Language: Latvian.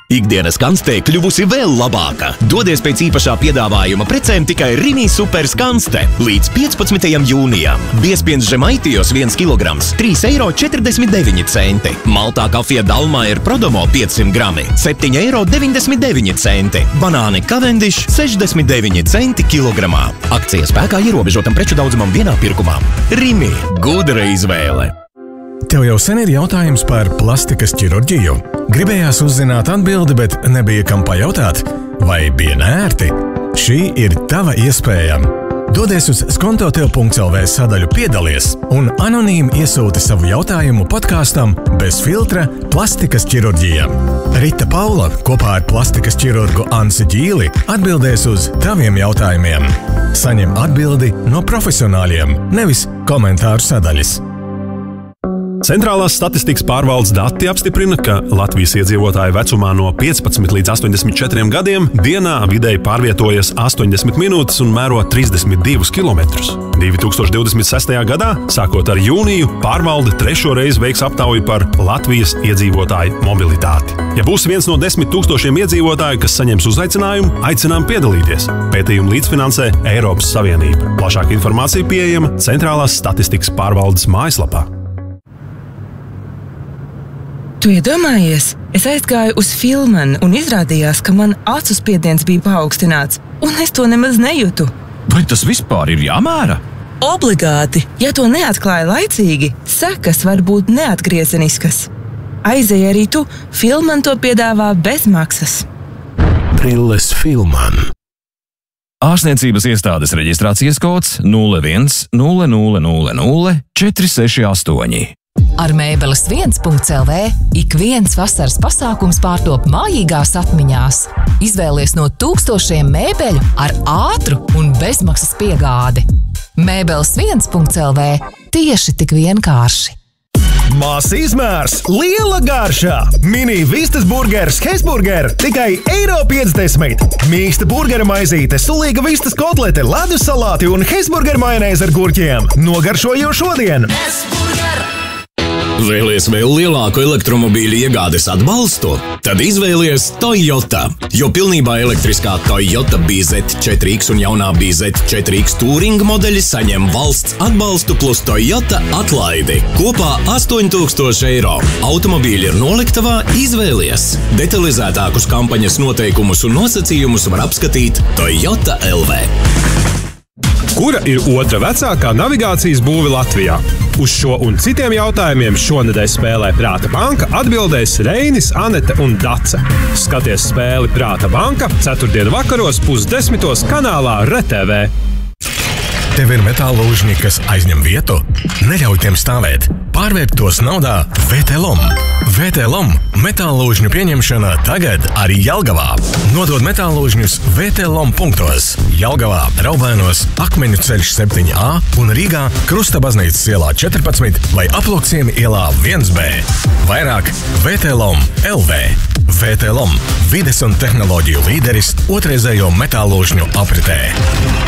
Ikdienas kanstē kļuvusi vēl labāka. Dodies pēc īpašā piedāvājuma precēm tikai Rimi Super Skanste līdz 15. jūnijam. Biezpiens Žemaitijos 1 kg, 3,49 €. Maltā kafija Dalmair Prodomo 500 grami, 7,99 €. Banāni Cavendish 69 centi kilogramā. Akcija spēkā ierobežotam preču daudzumam vienā pirkumā. Rimi – gudra izvēle. Tev jau sen ir jautājums par plastikas ķirurģiju? Gribējās uzzināt atbildi, bet nebija kam pajautāt? Vai bija nērti? Šī ir tava iespēja. Dodies uz skontotev.lv sadaļu piedalies un anonīmi iesūti savu jautājumu podkāstam Bez filtra plastikas ķirurģija. Rita Paula kopā ar plastikas ķirurgu Ansi Ģīli atbildēs uz taviem jautājumiem. Saņem atbildi no profesionāļiem, nevis komentāru sadaļas. Centrālās statistikas pārvaldes dati apstiprina, ka Latvijas iedzīvotāji vecumā no 15 līdz 84 gadiem dienā vidēji pārvietojas 80 minūtes un mēro 32 kilometrus. 2026. gadā, sākot ar jūniju, pārvalde 3. reizi veiks aptauju par Latvijas iedzīvotāju mobilitāti. Ja būs viens no 10 000 iedzīvotāju, kas saņems uzaicinājumu, aicinām piedalīties. Pētījumu līdzfinansē Eiropas Savienība. Plašāka informācija pieejama Centrālās statistikas pārvaldes mājaslapā. Tu iedomājies, es aizgāju uz Filmanu un izrādījās, ka man acu spiediens bija paaugstināts, un es to nemaz nejūtu. Vai tas vispār ir jāmēra? Obligāti, ja to neatklāja laicīgi, sekas var būt neatgriezeniskas. Aizej arī tu, Filman to piedāvā bez maksas. Brilles Filman. Ārstniecības iestādes reģistrācijas kods 01 0000 468. Ar Mēbeles 1.lv ik viens vasaras pasākums pārtop mājīgās atmiņās. Izvēlies no tūkstošiem mēbeļu ar ātru un bezmaksas piegādi. Mēbeles 1.lv tieši tik vienkārši. Mazs izmērs, liela garša! Mini vistas burgers Hesburger tikai €1,50. Mīksta burgera maizīte, sulīga vistas kotlete, ledus salāti un Hesburger majonēze ar gurķiem. Nogaršo jau šodien! Vēlies vēl lielāku elektromobīļu iegādes atbalstu? Tad izvēlies Toyota, jo pilnībā elektriskā Toyota BZ4X un jaunā BZ4X Touring modeļi saņem valsts atbalstu plus Toyota atlaidi. Kopā €8,000. Automobīļi ir noliktavā, izvēlies. Detalizētākus kampaņas noteikumus un nosacījumus var apskatīt Toyota LV. Kura ir otra vecākā navigācijas būve Latvijā? Uz šo un citiem jautājumiem šonedēļ spēlē Prāta banka atbildēs Reinis, Anete un Dace. Skaties spēli Prāta banka 4. vakaros 9:30 kanālā RTV. Tev ir metālūžņi, kas aizņem vietu? Neļauj tiem stāvēt. Pārvērt tos naudā VTLom. VTLom metālūžņu pieņemšana tagad arī Jelgavā. Nodod metālūžņus VTLom punktos. Jelgavā, Raubēnos, Akmeņu ceļš 7A un Rīgā Krusta baznīcas ielā 14 vai Aploksiemi ielā 1B. Vairāk VTLom LV. VTLom – vides un tehnoloģiju līderis otrreizējo metālūžņu apritē.